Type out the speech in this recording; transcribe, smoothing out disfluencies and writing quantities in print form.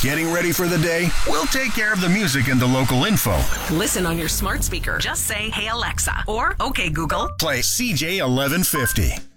Getting ready for the day? We'll take care of the music and the local info. Listen on your smart speaker. Just say, "Hey Alexa," or "Okay Google." Play CJ 1150.